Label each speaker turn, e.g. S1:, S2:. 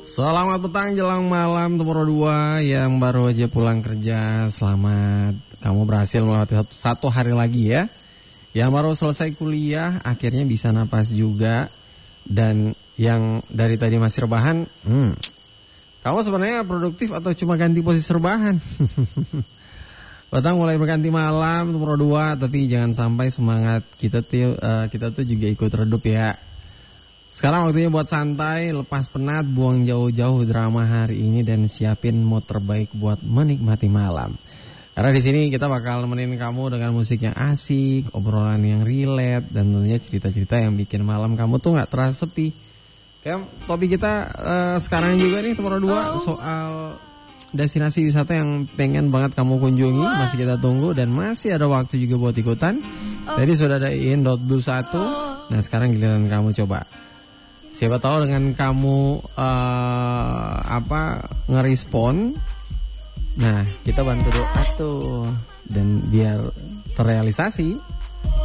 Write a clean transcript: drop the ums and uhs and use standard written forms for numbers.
S1: Selamat petang jelang malam Temporo 2 yang baru aja pulang kerja. Selamat, kamu berhasil melewati satu hari lagi ya. Yang baru selesai kuliah akhirnya bisa napas juga. Dan yang dari tadi masih rebahan, kamu sebenarnya produktif atau cuma ganti posisi rebahan? Petang mulai berganti malam Temporo 2, tapi jangan sampai semangat kita tuh juga ikut redup ya. Sekarang waktunya buat santai, lepas penat, buang jauh-jauh drama hari ini dan siapin mood terbaik buat menikmati malam. Karena di sini kita bakal nemenin kamu dengan musik yang asik, obrolan yang relate, dan tentunya cerita-cerita yang bikin malam kamu tuh nggak terasa sepi. Kayak topik kita sekarang juga nih Temporo 2 soal destinasi wisata yang pengen banget kamu kunjungi. Masih kita tunggu dan masih ada waktu juga buat ikutan. Jadi sudah ada in.blue1. Nah sekarang giliran kamu coba. Siapa tahu dengan kamu ngerespon, nah kita bantu doa tuh dan biar terrealisasi.